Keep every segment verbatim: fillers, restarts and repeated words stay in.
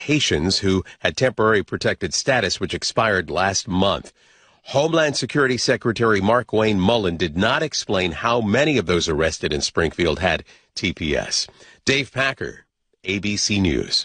Haitians who had temporary protected status, which expired last month. Homeland Security Secretary Markwayne Mullin did not explain how many of those arrested in Springfield had T P S. Dave Packer, A B C News.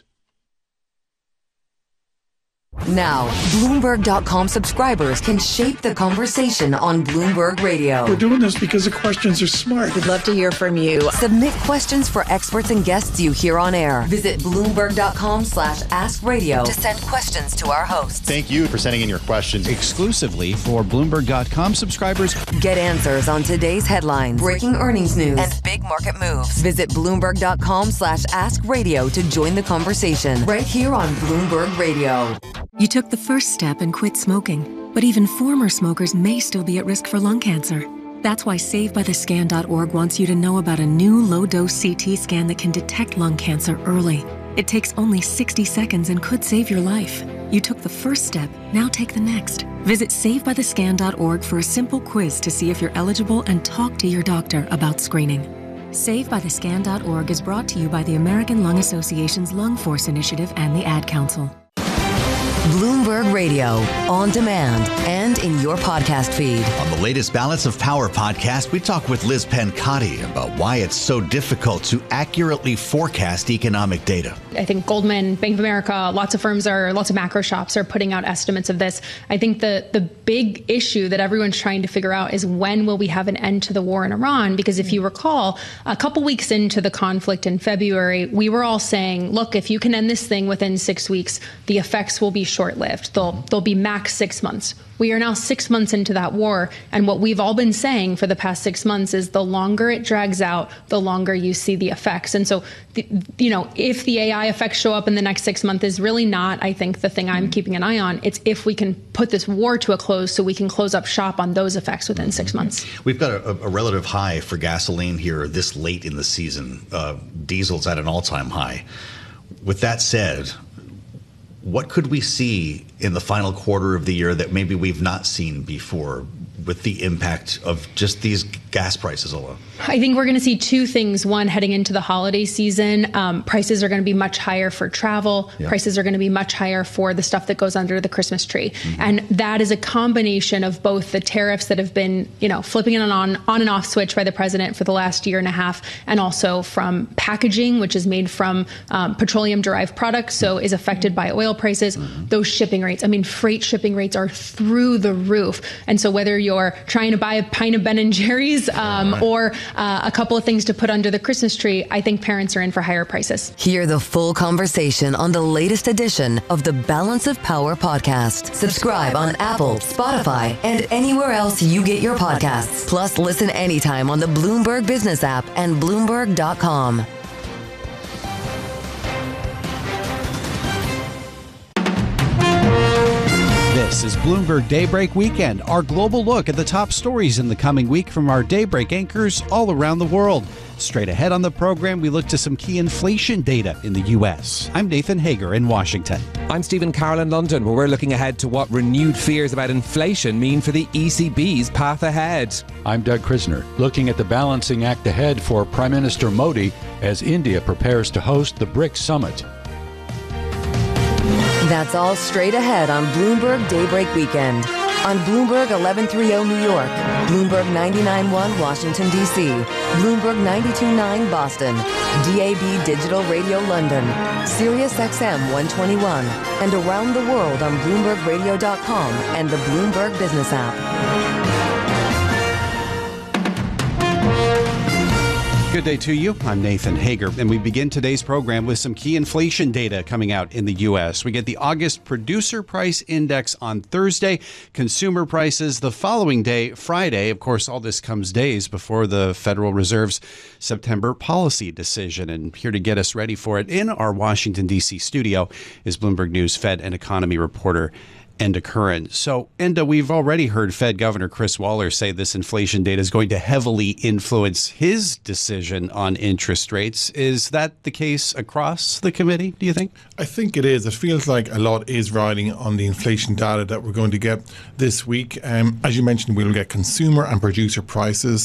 Now, Bloomberg dot com subscribers can shape the conversation on Bloomberg Radio. We're doing this because the questions are smart. We'd love to hear from you. Submit questions for experts and guests you hear on air. Visit Bloomberg dot com slash ask radio to send questions to our hosts. Thank you for sending in your questions. Exclusively for Bloomberg dot com subscribers. Get answers on today's headlines, breaking earnings news, and big market moves. Visit Bloomberg dot com slash ask radio to join the conversation right here on Bloomberg Radio. You took the first step and quit smoking, but even former smokers may still be at risk for lung cancer. That's why Save By The Scan dot org wants you to know about a new low-dose C T scan that can detect lung cancer early. It takes only sixty seconds and could save your life. You took the first step, now take the next. Visit Save By The Scan dot org for a simple quiz to see if you're eligible and talk to your doctor about screening. Save By The Scan dot org is brought to you by the American Lung Association's Lung Force Initiative and the Ad Council. Bloomberg Radio, on demand and in your podcast feed. On the latest Balance of Power podcast, we talk with Liz Pencotti about why it's so difficult to accurately forecast economic data. I think Goldman, Bank of America, lots of firms are, lots of macro shops are putting out estimates of this. I think the, the big issue that everyone's trying to figure out is when will we have an end to the war in Iran? Because if you recall, a couple weeks into the conflict in February, we were all saying, look, if you can end this thing within six weeks, the effects will be short-lived. They'll, they'll be max six months. We are now six months into that war. And what we've all been saying for the past six months is the longer it drags out, the longer you see the effects. And so, the, you know, if the A I effects show up in the next six months is really not, I think, the thing I'm keeping an eye on. It's if we can put this war to a close so we can close up shop on those effects within six months. We've got a, a relative high for gasoline here this late in the season. Uh, diesel's at an all-time high. With that said, what could we see in the final quarter of the year that maybe we've not seen before with the impact of just these gas prices alone? I think we're going to see two things. One, heading into the holiday season, um, prices are going to be much higher for travel. Yep. Prices are going to be much higher for the stuff that goes under the Christmas tree. Mm-hmm. And that is a combination of both the tariffs that have been, you know, flipping an on, on and off switch by the president for the last year and a half, and also from packaging, which is made from um, petroleum derived products, so is affected by oil prices. Mm-hmm. Those shipping rates, I mean, freight shipping rates are through the roof. And so whether you're trying to buy a pint of Ben and Jerry's um, right. or uh, a couple of things to put under the Christmas tree, I think parents are in for higher prices. Hear the full conversation on the latest edition of the Balance of Power podcast. Subscribe on Apple, Spotify, and anywhere else you get your podcasts. Plus, listen anytime on the Bloomberg Business app and Bloomberg dot com. This is Bloomberg Daybreak Weekend, our global look at the top stories in the coming week from our Daybreak anchors all around the world. Straight ahead on the program, we look to some key inflation data in the U S. I'm Nathan Hager in Washington. I'm Stephen Carroll in London, where we're looking ahead to what renewed fears about inflation mean for the E C B's path ahead. I'm Doug Krisner, looking at the balancing act ahead for Prime Minister Modi as India prepares to host the BRICS summit. That's all straight ahead on Bloomberg Daybreak Weekend. On Bloomberg eleven thirty New York, Bloomberg ninety-nine point one Washington, D C, Bloomberg ninety-two point nine Boston, D A B Digital Radio London, Sirius X M one twenty-one, and around the world on Bloomberg Radio dot com and the Bloomberg Business app. Good day to you. I'm Nathan Hager, and we begin today's program with some key inflation data coming out in the U S. We get the August Producer Price Index on Thursday, consumer prices the following day, Friday. Of course, all this comes days before the Federal Reserve's September policy decision. And here to get us ready for it in our Washington, D C studio is Bloomberg News Fed and economy reporter Enda Curran. So, Enda, we've already heard Fed Governor Chris Waller say this inflation data is going to heavily influence his decision on interest rates. Is that the case across the committee, do you think? I think it is. It feels like a lot is riding on the inflation data that we're going to get this week. Um, as you mentioned, we'll get consumer and producer prices.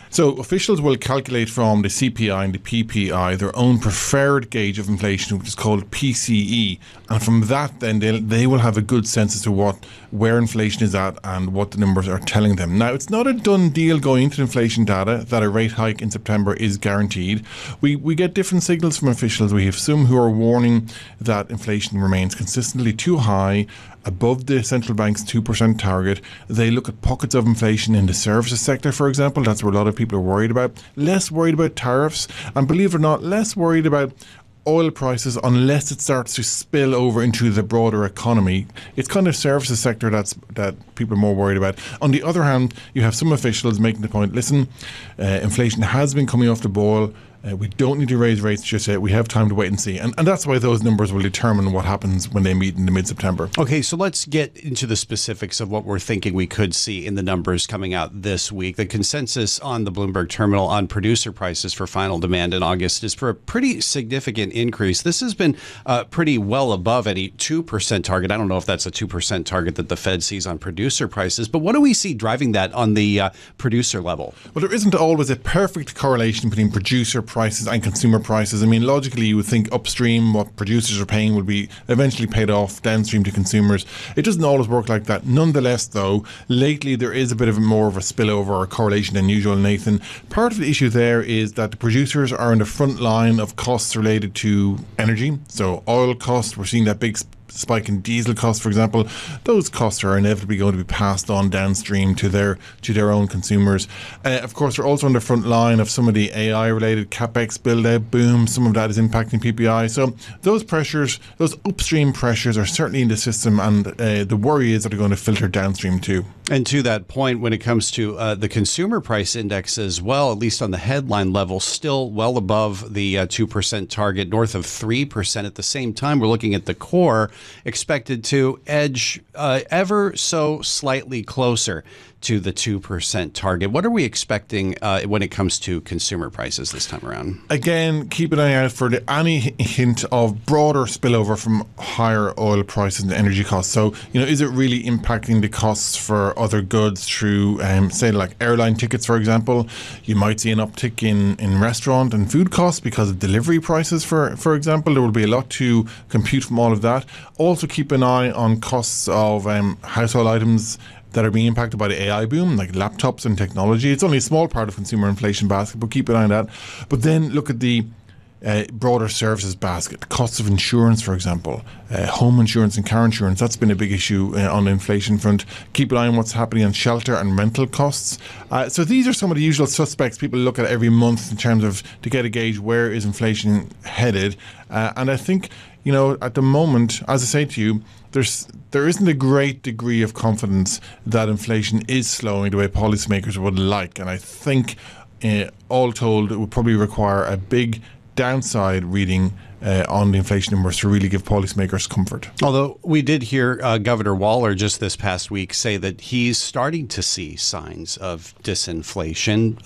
So officials will calculate from the C P I and the P P I their own preferred gauge of inflation, which is called P C E. And from that, then they they will have a good sense as to what where inflation is at and what the numbers are telling them. Now, it's not a done deal going into inflation data that a rate hike in September is guaranteed. We we get different signals from officials. We have some who are warning that inflation remains consistently too high, above the central bank's two percent target. They look at pockets of inflation in the services sector, for example. That's where a lot of people are worried about. Less worried about tariffs, and believe it or not, less worried about oil prices unless it starts to spill over into the broader economy. It's kind of services sector that's that people are more worried about. On the other hand, you have some officials making the point, listen, uh, inflation has been coming off the boil. Uh, we don't need to raise rates just yet. We have time to wait and see. And, and that's why those numbers will determine what happens when they meet in the mid-September. Okay, so let's get into the specifics of what we're thinking we could see in the numbers coming out this week. The consensus on the Bloomberg terminal on producer prices for final demand in August is for a pretty significant increase. This has been uh, pretty well above any two percent target. I don't know if that's a two percent target that the Fed sees on producer prices, but what do we see driving that on the uh, producer level? Well, there isn't always a perfect correlation between producer prices and consumer prices. I mean, logically, you would think upstream, what producers are paying will be eventually paid off downstream to consumers. It doesn't always work like that. Nonetheless, though, lately there is a bit of a more of a spillover or correlation than usual, Nathan. Part of the issue there is that the producers are in the front line of costs related to energy. So oil costs, we're seeing that big sp- spike in diesel costs, for example. Those costs are inevitably going to be passed on downstream to their to their own consumers. Uh, of course, we're also on the front line of some of the A I-related capex build-out boom. Some of that is impacting P P I. So those pressures, those upstream pressures are certainly in the system, and uh, the worry is that they're going to filter downstream too. And to that point, when it comes to uh, the consumer price index as well, at least on the headline level, still well above the uh, two percent target, north of three percent. At the same time, we're looking at the core expected to edge uh, ever so slightly closer to the two percent target. What are we expecting uh, when it comes to consumer prices this time around? Again, keep an eye out for the, any hint of broader spillover from higher oil prices and energy costs. So, you know, is it really impacting the costs for other goods through, um, say, like airline tickets, for example? You might see an uptick in, in restaurant and food costs because of delivery prices, for, for example. There will be a lot to compute from all of that. Also, keep an eye on costs of um, household items that are being impacted by the A I boom, like laptops and technology. It's only a small part of consumer inflation basket, but keep an eye on that. But then look at the uh, broader services basket, costs of insurance, for example, uh, home insurance and car insurance. That's been a big issue uh, on the inflation front. Keep an eye on what's happening on shelter and rental costs. Uh, so these are some of the usual suspects people look at every month in terms of to get a gauge where is inflation headed. Uh, and I think, you know, at the moment, as I say to you, there's there isn't a great degree of confidence that inflation is slowing the way policymakers would like. And I think, uh, all told, it would probably require a big downside reading uh, on the inflation numbers to really give policymakers comfort. Although we did hear uh, Governor Waller just this past week say that he's starting to see signs of disinflation.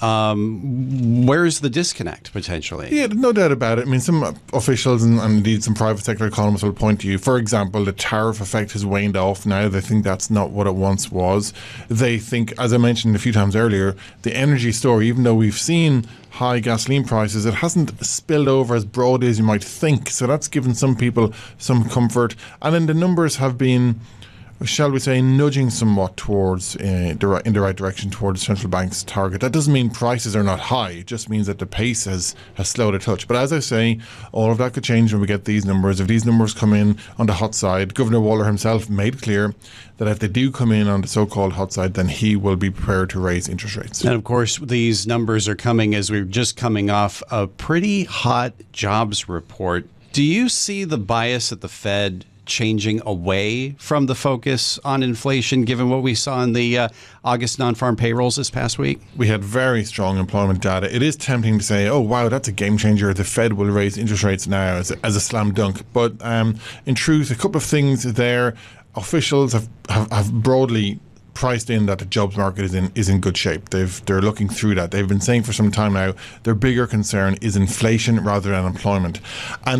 Um, where's the disconnect potentially? Yeah, no doubt about it. I mean, some officials and, and indeed some private sector economists will point to you. For example, the tariff effect has waned off now. They think that's not what it once was. They think, as I mentioned a few times earlier, the energy story, even though we've seen high gasoline prices, it hasn't spilled over as broadly as you might think. So that's given some people some comfort. And then the numbers have been, shall we say, nudging somewhat towards uh, the right, in the right direction towards the central bank's target. That doesn't mean prices are not high. It just means that the pace has, has slowed a touch. But as I say, all of that could change when we get these numbers. If these numbers come in on the hot side, Governor Waller himself made clear that if they do come in on the so-called hot side, then he will be prepared to raise interest rates. And of course, these numbers are coming as we're just coming off a pretty hot jobs report. Do you see the bias at the Fed changing away from the focus on inflation, given what we saw in the uh, August non-farm payrolls this past week? We had very strong employment data. It is tempting to say, oh, wow, that's a game changer. The Fed will raise interest rates now as a, as a slam dunk. But um, in truth, a couple of things there. Officials have, have, have broadly priced in that the jobs market is in is in good shape. They've they're looking through that. They've been saying for some time now their bigger concern is inflation rather than employment. And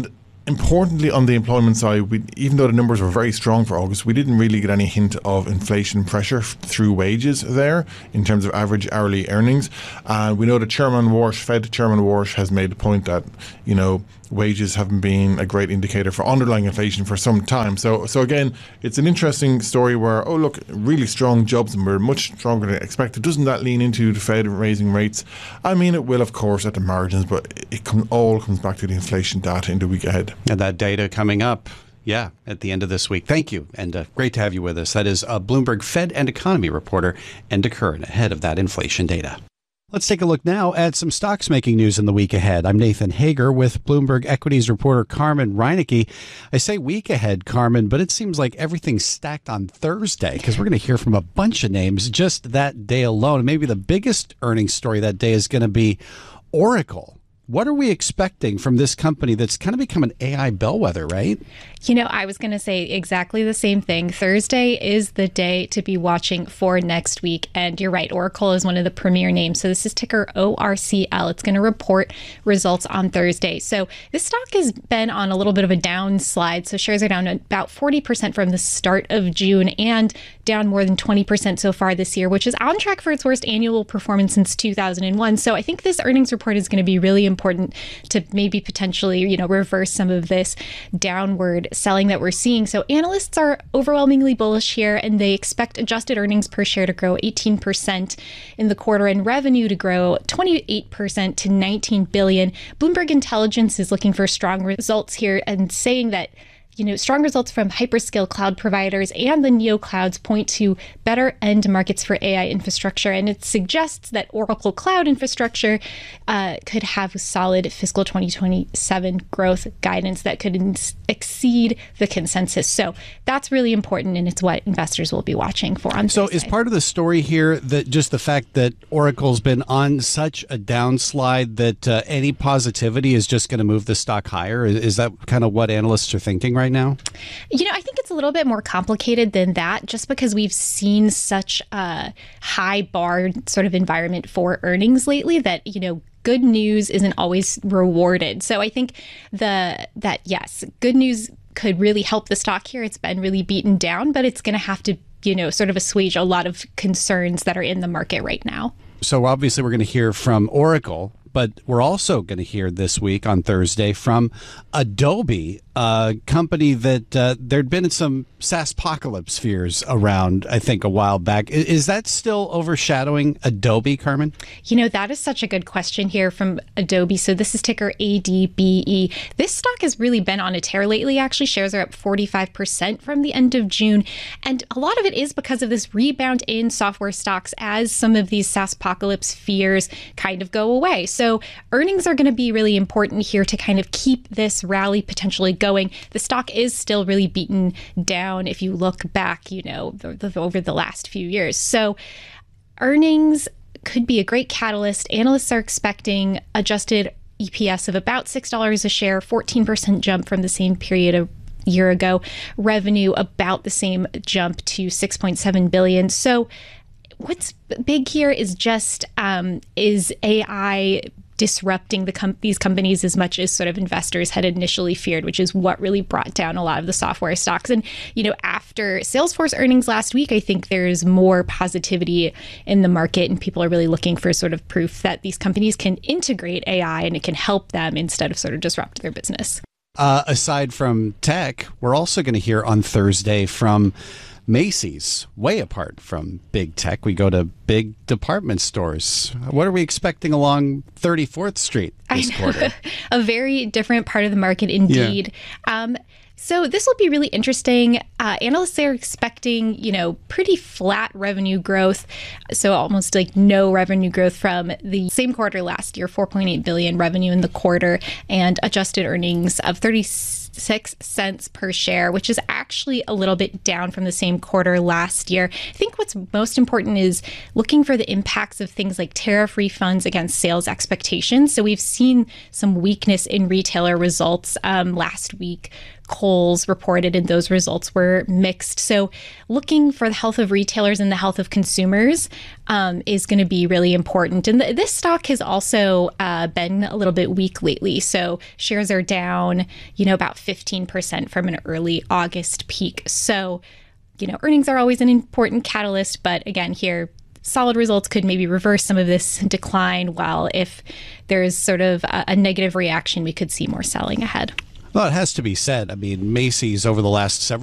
importantly, on the employment side, we, even though the numbers were very strong for August, we didn't really get any hint of inflation pressure f- through wages there in terms of average hourly earnings. And uh, we know that Chairman Warsh, Fed Chairman Warsh, has made the point that, you know, wages haven't been a great indicator for underlying inflation for some time. So, so again, it's an interesting story where, oh, look, really strong jobs and we're much stronger than expected. Doesn't that lean into the Fed raising rates? I mean, it will, of course, at the margins, but it com- all comes back to the inflation data in the week ahead. And that data coming up, yeah, at the end of this week. Thank you, and uh, great to have you with us. That is uh, Bloomberg Fed and economy reporter Enda Curran ahead of that inflation data. Let's take a look now at some stocks making news in the week ahead. I'm Nathan Hager with Bloomberg Equities reporter Carmen Reinecke. I say week ahead, Carmen, but it seems like everything's stacked on Thursday because we're going to hear from a bunch of names just that day alone. And maybe the biggest earnings story that day is going to be Oracle. What are we expecting from this company that's kind of become an A I bellwether, right? You know, I was going to say exactly the same thing. Thursday is the day to be watching for next week. And you're right, Oracle is one of the premier names. So this is ticker O R C L. It's going to report results on Thursday. So this stock has been on a little bit of a down slide. So shares are down about forty percent from the start of June and down more than twenty percent so far this year, which is on track for its worst annual performance since two thousand one. So I think this earnings report is going to be really important to maybe potentially, you know, reverse some of this downward selling that we're seeing. So analysts are overwhelmingly bullish here, and they expect adjusted earnings per share to grow eighteen percent in the quarter and revenue to grow twenty-eight percent to nineteen billion dollars. Bloomberg Intelligence is looking for strong results here and saying that, you know, strong results from hyperscale cloud providers and the neoclouds point to better end markets for A I infrastructure. And it suggests that Oracle Cloud Infrastructure uh, could have solid fiscal twenty twenty-seven growth guidance that could in- exceed the consensus. So that's really important, and it's what investors will be watching for on So Thursday. is part of the story here that just the fact that Oracle's been on such a downslide that uh, any positivity is just going to move the stock higher? Is, is that kind of what analysts are thinking right now? You know, I think it's a little bit more complicated than that, just because we've seen such a high bar sort of environment for earnings lately that, you know, good news isn't always rewarded. So I think the that, yes, good news could really help the stock here. It's been really beaten down, but it's going to have to, you know, sort of assuage a lot of concerns that are in the market right now. So obviously we're going to hear from Oracle, but we're also going to hear this week on Thursday from Adobe, a company that uh, there'd been some SaaSpocalypse fears around, I think, a while back. Is, is that still overshadowing Adobe, Carmen? You know, that is such a good question here from Adobe. So this is ticker A D B E. This stock has really been on a tear lately. Actually, shares are up forty-five percent from the end of June. And a lot of it is because of this rebound in software stocks as some of these SaaSpocalypse fears kind of go away. So earnings are going to be really important here to kind of keep this rally potentially going. The stock is still really beaten down if you look back, you know, the, the, over the last few years. So earnings could be a great catalyst. Analysts are expecting adjusted E P S of about six dollars a share, fourteen percent jump from the same period of year ago. Revenue about the same jump to six point seven billion dollars. So what's big here is just um, is A I disrupting the com- these companies as much as sort of investors had initially feared, which is what really brought down a lot of the software stocks. And, you know, after Salesforce earnings last week, I think there's more positivity in the market, and people are really looking for sort of proof that these companies can integrate A I and it can help them instead of sort of disrupt their business. Uh, aside from tech, we're also going to hear on Thursday from Macy's, way apart from big tech. We go to big department stores. What are we expecting along thirty-fourth Street this quarter? A very different part of the market indeed. Yeah. Um, so this will be really interesting. Uh, analysts are expecting, you know, pretty flat revenue growth. So almost like no revenue growth from the same quarter last year, four point eight billion revenue in the quarter, and adjusted earnings of thirty-six cents per share, which is actually a little bit down from the same quarter last year. I think what's most important is looking for the impacts of things like tariff refunds against sales expectations. So we've seen some weakness in retailer results um, last week. Kohl's reported, and those results were mixed. So looking for the health of retailers and the health of consumers um, is going to be really important. And th- this stock has also uh, been a little bit weak lately. So shares are down, you know, about fifteen percent from an early August peak. So, you know, earnings are always an important catalyst. But again, here, solid results could maybe reverse some of this decline, while if there's sort of a, a negative reaction, we could see more selling ahead. Well, it has to be said. I mean, Macy's over the last several